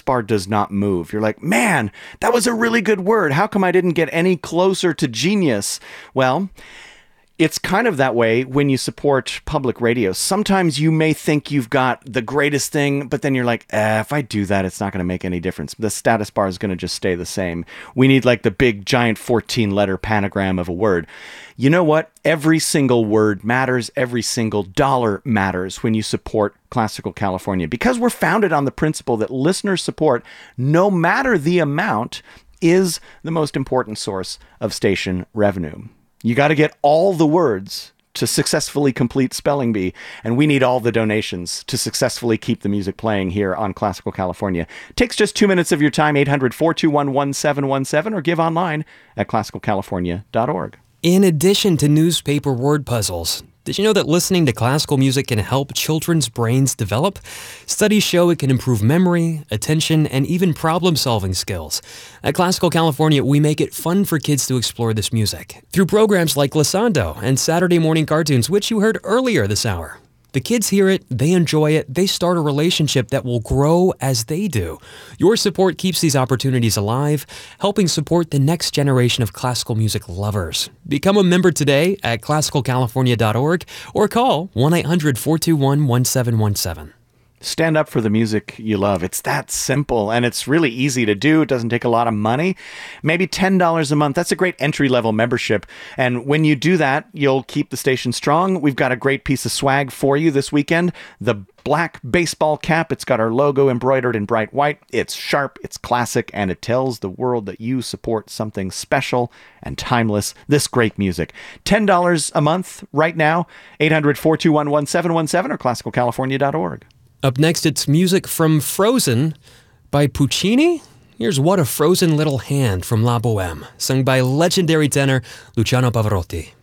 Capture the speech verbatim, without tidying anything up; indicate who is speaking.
Speaker 1: bar does not move. You're like, man, that was a really good word. How come I didn't get any closer to genius? Well, it's kind of that way when you support public radio. Sometimes you may think you've got the greatest thing, but then you're like, eh, if I do that, it's not going to make any difference. The status bar is going to just stay the same. We need like the big giant fourteen letter panagram of a word. You know what? Every single word matters. Every single dollar matters when you support Classical California, because we're founded on the principle that listener support, no matter the amount, is the most important source of station revenue. You got to get all the words to successfully complete Spelling Bee, and we need all the donations to successfully keep the music playing here on Classical California. It takes just two minutes of your time, eight hundred, four two one, one seven one seven, or give online at classical california dot org.
Speaker 2: In addition to newspaper word puzzles, did you know that listening to classical music can help children's brains develop? Studies show it can improve memory, attention, and even problem-solving skills. At Classical California, we make it fun for kids to explore this music through programs like Glissando and Saturday morning cartoons, which you heard earlier this hour. The kids hear it, they enjoy it, they start a relationship that will grow as they do. Your support keeps these opportunities alive, helping support the next generation of classical music lovers. Become a member today at classical california dot org or call one eight hundred, four two one, one seven one seven.
Speaker 1: Stand up for the music you love. It's that simple, and it's really easy to do. It doesn't take a lot of money. Maybe ten dollars a month. That's a great entry-level membership. And when you do that, you'll keep the station strong. We've got a great piece of swag for you this weekend. The black baseball cap. It's got our logo embroidered in bright white. It's sharp, it's classic, and it tells the world that you support something special and timeless, this great music. ten dollars a month right now. eight hundred, four two one, one seven one seven or classical california dot org.
Speaker 2: Up next, it's music from Frozen by Puccini. Here's What a Frozen Little Hand from La Boheme, sung by legendary tenor Luciano Pavarotti.